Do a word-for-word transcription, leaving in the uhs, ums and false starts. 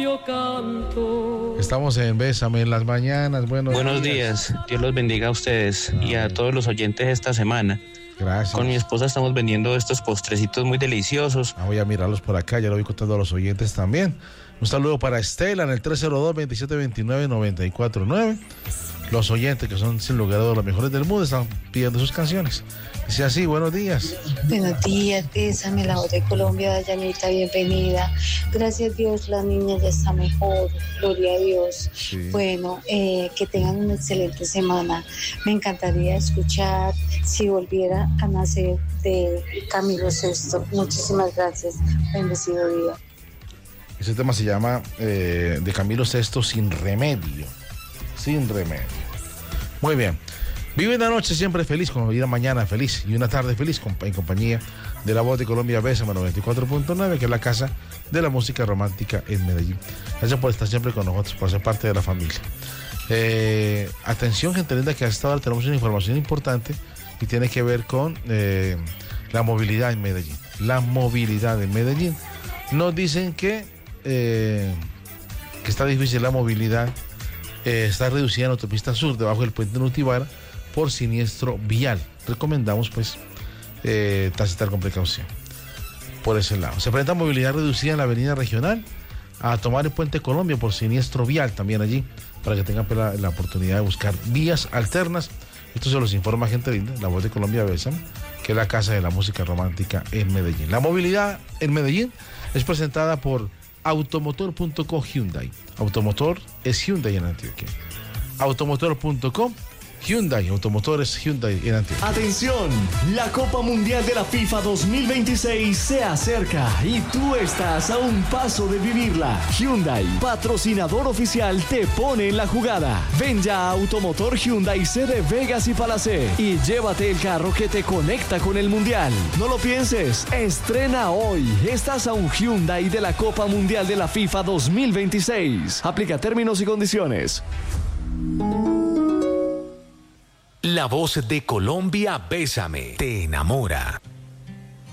yo canto. Estamos en Bésame en las mañanas. Buenos, Buenos días. días. Dios los bendiga a ustedes Amén. y a todos los oyentes esta semana. Gracias. Con mi esposa estamos vendiendo estos postrecitos muy deliciosos. Ah, voy a mirarlos por acá, ya lo voy contando a los oyentes también. Un saludo para Estela en el tres cero dos, veintisiete veintinueve, noventa y cuatro nueve. Los oyentes, que son sin lugar a dudas los mejores del mundo, están pidiendo sus canciones. Dice así: buenos días. Buenos días, Bésame, la voz de Colombia, Dayanita, bienvenida. Gracias a Dios, la niña ya está mejor, gloria a Dios. Sí. Bueno, eh, que tengan una excelente semana. Me encantaría escuchar Si volviera a nacer, de Camilo Sesto. Muchísimas gracias, bendecido día. Ese tema se llama eh, de Camilo Sesto, Sin Remedio. Sin remedio. Muy bien. Vive una noche siempre feliz, como una mañana feliz y una tarde feliz en compañía de la voz de Colombia, Bésame noventa y cuatro punto nueve, que es la casa de la música romántica en Medellín. Gracias por estar siempre con nosotros, por ser parte de la familia. Eh, atención, gente linda, que a esta hora tenemos una información importante y tiene que ver con eh, la movilidad en Medellín. La movilidad en Medellín. Nos dicen que, eh, que está difícil la movilidad. Eh, está reducida en la autopista sur, debajo del puente Nutibara, por siniestro vial. Recomendamos, pues, eh, transitar con precaución por ese lado. Se presenta movilidad reducida en la avenida regional a tomar el puente Colombia por siniestro vial también allí, para que tengan la, la oportunidad de buscar vías alternas. Esto se los informa gente linda, la voz de Colombia, Bésame, que es la casa de la música romántica en Medellín. La movilidad en Medellín es presentada por automotor punto co Hyundai. Automotor es Hyundai en Antioquia. automotor punto com Hyundai, automotores Hyundai en Antioquia. Atención, la Copa Mundial de la FIFA dos mil veintiséis se acerca y tú estás a un paso de vivirla. Hyundai, patrocinador oficial, te pone en la jugada. Ven ya a Automotor Hyundai sede Vegas y Palacé y llévate el carro que te conecta con el Mundial. No lo pienses, estrena hoy. Estás a un Hyundai de la Copa Mundial de la FIFA dos mil veintiséis. Aplica términos y condiciones. La voz de Colombia, Bésame, te enamora.